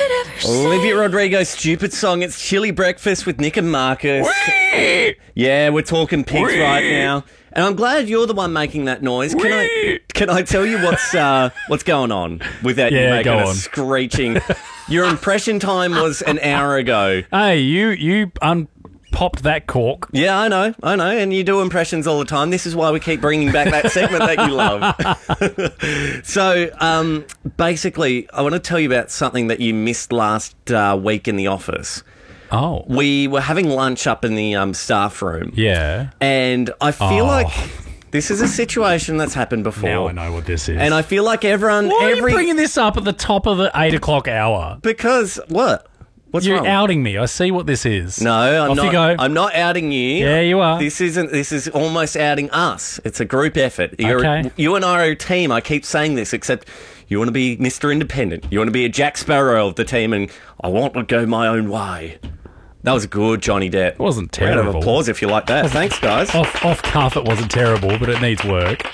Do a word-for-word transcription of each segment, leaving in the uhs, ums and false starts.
could ever say. Olivia Rodrigo's stupid song. It's Chili Breakfast with Nick and Marcus. Wee! Yeah, we're talking pigs Wee! right now. And I'm glad you're the one making that noise. Can I Wee! can I tell you what's uh, what's going on without you Yeah, making go a on. screeching? Your impression time was an hour ago. Hey, you you unpopped that cork. Yeah, I know, I know, and you do impressions all the time. This is why we keep bringing back that segment that you love. So, um, basically, I want to tell you about something that you missed last uh, week in the office. Oh. We were having lunch up in the um, staff room. Yeah. And I feel Oh. like this is a situation that's happened before. Now I know what this is. And I feel like everyone... Why every are you bringing this up at the top of the eight o'clock hour? Because, what? What's You're wrong? outing me. I see what this is. No, I'm Off not. you go. I'm not outing you. Yeah, you are. This isn't. This is almost outing us. It's a group effort. You're, Okay. You and I are a team. I keep saying this, except you want to be Mister Independent. You want to be a Jack Sparrow of the team, and I want to go my own way. That was good, Johnny Depp. It wasn't Round of terrible. applause if you like that. Thanks, guys. Off off cuff, it wasn't terrible, but it needs work.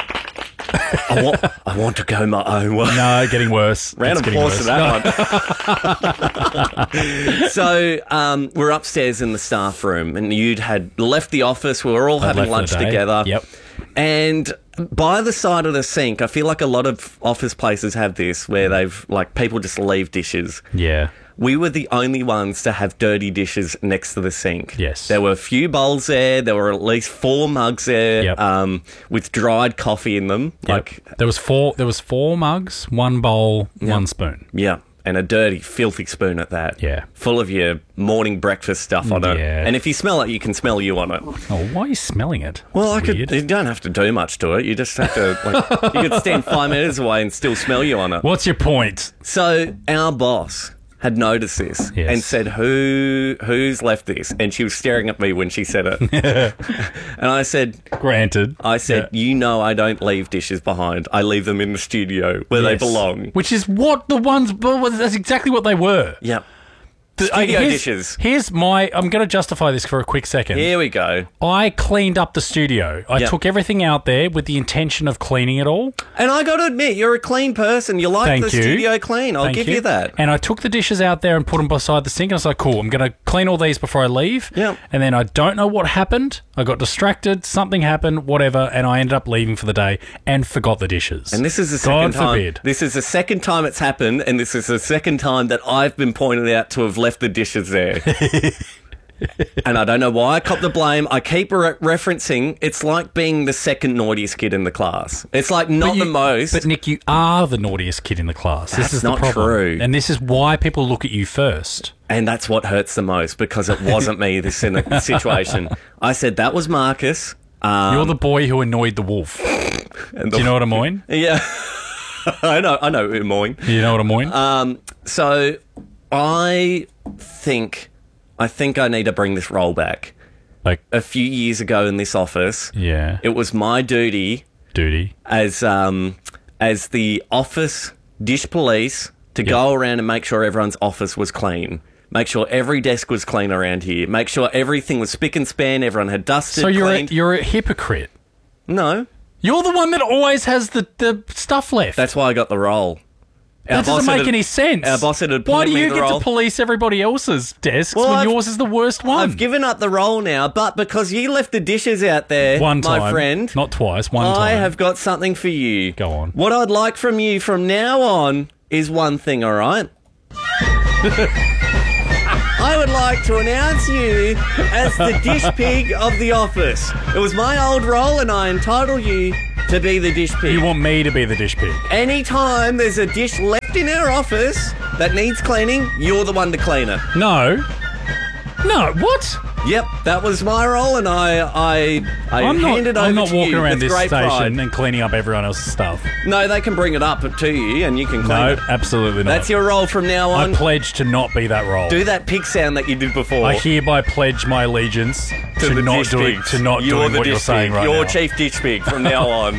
I want. I want to go my own way. No, getting worse. Round It's of getting applause worse. to that one. So um, we're upstairs in the staff room, and you'd had left the office. We were all I'd having left lunch for the day. together. Yep. And by the side of the sink, I feel like a lot of office places have this, where they've like people just leave dishes. Yeah. We were the only ones to have dirty dishes next to the sink. Yes. There were a few bowls there. There were at least four mugs there Yep. um, with dried coffee in them. Yep. Like, there was four. There was four mugs, one bowl, Yep. one spoon. yeah, and a dirty, filthy spoon at that. Yeah. Full of your morning breakfast stuff on it. Yeah. And if you smell it, you can smell you on it. Oh, why are you smelling it? Well, I That's could. weird. You don't have to do much to it. You just have to. Like, you could stand five minutes away and still smell you on it. What's your point? So our boss had noticed this Yes. and said, "Who who's left this?" And she was staring at me when she said it. And I said, Granted. "I said, Yeah. you know, I don't leave dishes behind. I leave them in the studio where Yes. they belong." Which is what the ones. Well, that's exactly what they were. Yep. The- Studio here's, dishes. Here's my. I'm going to justify this for a quick second. Here we go. I cleaned up the studio. I Yep. took everything out there with the intention of cleaning it all. And I got to admit, you're a clean person. You like Thank the you. studio clean. I'll Thank give you. that. And I took the dishes out there and put them beside the sink. And I was like, cool, I'm going to clean all these before I leave. Yep. And then I don't know what happened. I got distracted. Something happened, whatever. And I ended up leaving for the day and forgot the dishes. And this is the God second time. forbid. This is the second time it's happened, and this is the second time that I've been pointed out to have left the dishes there. And I don't know why I cop the blame. I keep re- referencing it's like being the second naughtiest kid in the class. It's like not you- the most. But Nick, you are the naughtiest kid in the class. That's this is not the problem. true. And this is why people look at you first. And that's what hurts the most, because it wasn't me, this in a situation. I said that was Marcus. Um, You're the boy who annoyed the wolf. and the- Do you know what I mean? Yeah. I know, I know, Moyne. You know what I mean? Um, so I think, I think I need to bring this role back. like, A few years ago in this office, yeah. it was my duty Duty. as um, as the office dish police to go around and make sure everyone's office was clean. Make sure every desk was clean around here. Make sure everything was spick and span. Everyone had dusted, So you're a, cleaned. you're a hypocrite. No, You're the one that always has the, the stuff left. that's why I got the role. Our that doesn't boss make had- any sense. Our boss had Why appointed do me you the get role. to police everybody else's desks Well, when I've- yours is the worst one? I've given up the role now, but because you left the dishes out there, one time, my friend, not twice. One I time. have got something for you. Go on. What I'd like from you from now on is one thing, all right? I would like to announce you as the dish pig of the office. It was my old role, and I entitle you to be the dish pig. You want me to be the dish pig? Anytime there's a dish left in our office that needs cleaning, you're the one to clean it. No. No. What? Yep, that was my role, and I I, I I'm not. handed over I'm not to walking you around with this great station pride. and cleaning up everyone else's stuff. No, they can bring it up to you, and you can clean No, it. absolutely not. That's your role from now I on. pledge to not be that role. Do that pig sound that you did before. I hereby pledge my allegiance to, the not dish doing pigs. to not You're doing the what you're dish saying pig. right You're now. chief dish pig from now on.